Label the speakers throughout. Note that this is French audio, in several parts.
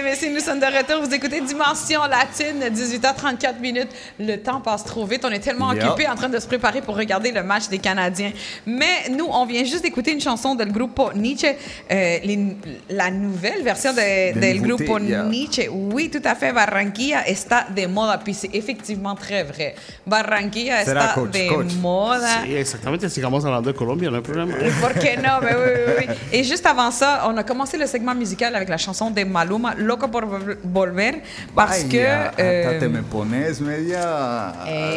Speaker 1: et messieurs, nous sommes de retour. Vous écoutez Dimension Latine, 18h34 minutes. Le temps passe trop vite. On est tellement occupés en train de se préparer pour regarder le match des Canadiens. Mais nous, on vient juste d'écouter une chanson del Grupo Nietzsche, la nouvelle version del Grupo Nietzsche. Oui, tout à fait. Barranquilla está de moda. Puis c'est effectivement très vrai. Barranquilla está de moda.
Speaker 2: Sí, exactamente. Sigamos hablando de Colombia, no hay problema.
Speaker 1: ¿Por qué no? Mais oui. Et juste avant ça, on a commencé le segment musical avec la chanson de Maluma, Loco por Volver, parce que...
Speaker 3: Hasta te me pones media...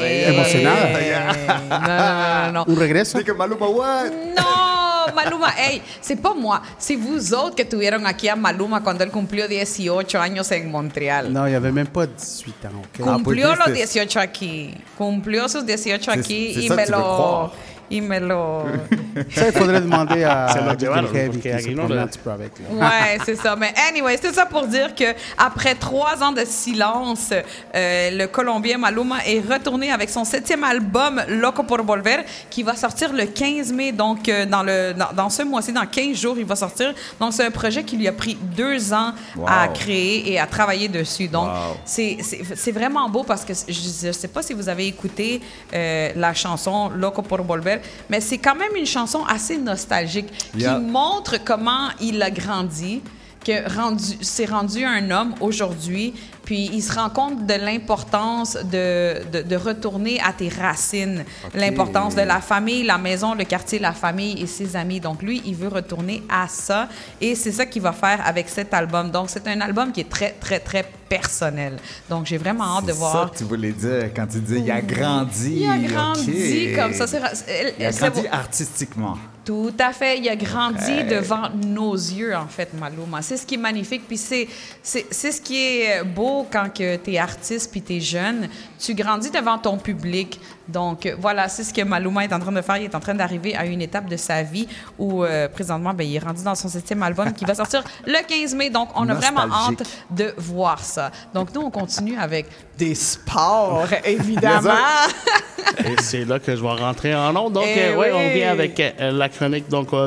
Speaker 2: emocionada.
Speaker 1: Non.
Speaker 2: Un regreso.
Speaker 3: Dije, Maluma, what?
Speaker 1: No, Maluma, hey, c'est pas moi, c'est vous autres que tuvieron aquí a Maluma cuando él cumplió 18 años en Montréal.
Speaker 2: Non, il n'y avait même pas 18 ans. Okay?
Speaker 1: Cumplió los 18 aquí. Cumplió sus 18 aquí y me lo...
Speaker 2: Ça, il faudrait demander à
Speaker 4: llevaron,
Speaker 2: Heavy
Speaker 4: porque
Speaker 2: qui
Speaker 4: aquí
Speaker 2: se
Speaker 4: no
Speaker 2: promène
Speaker 4: le-
Speaker 2: un petit peu avec. Là.
Speaker 1: Ouais, c'est ça. Mais anyway, c'est ça pour dire que après 3 ans de silence, le Colombien Maluma est retourné avec son 7e album Loco por Volver, qui va sortir le 15 mai. Donc, dans ce mois-ci, dans 15 jours, il va sortir. Donc, c'est un projet qui lui a pris 2 ans à créer et à travailler dessus. Donc, c'est vraiment beau parce que je ne sais pas si vous avez écouté la chanson Loco por Volver, mais c'est quand même une chanson assez nostalgique qui montre comment il a grandi, s'est rendu un homme aujourd'hui, puis il se rend compte de l'importance de retourner à tes racines, l'importance de la famille, la maison, le quartier, la famille et ses amis. Donc lui, il veut retourner à ça et c'est ça qu'il va faire avec cet album. Donc c'est un album qui est très, très, très personnel. Donc j'ai vraiment hâte de voir.
Speaker 3: C'est ça que tu voulais dire quand tu dis il a grandi.
Speaker 1: Il a grandi comme ça.
Speaker 3: Il a grandi artistiquement.
Speaker 1: Tout à fait. Il a grandi devant nos yeux, en fait, Maluma. C'est ce qui est magnifique. Puis c'est ce qui est beau quand tu es artiste puis tu es jeune. Tu grandis devant ton public. Donc, voilà, c'est ce que Maluma est en train de faire. Il est en train d'arriver à une étape de sa vie où, présentement, il est rendu dans son 7e album qui va sortir le 15 mai. Donc, on a vraiment hâte de voir ça. Donc, nous, on continue avec des sports, évidemment.
Speaker 4: Et c'est là que je vais rentrer en ondes. Donc,
Speaker 1: Eh
Speaker 4: ouais,
Speaker 1: oui.
Speaker 4: on vient avec la chronique donc,